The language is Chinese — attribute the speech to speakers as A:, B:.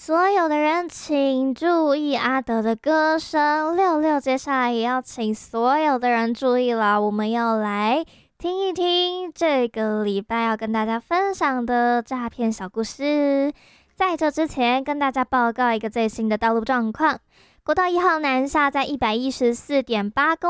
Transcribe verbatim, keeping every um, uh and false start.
A: 所有的人请注意阿德的歌声。六六接下来也要请所有的人注意了，我们要来听一听这个礼拜要跟大家分享的诈骗小故事。在这之前，跟大家报告一个最新的道路状况。国道一号南下在一百一十四点八公